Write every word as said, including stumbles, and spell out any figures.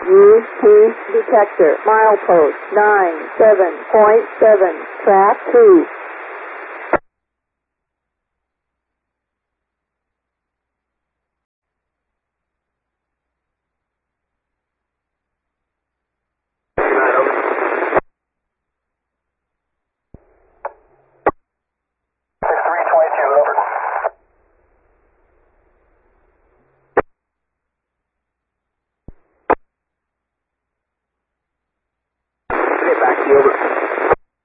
U P detector, milepost nine seven point seven, track two.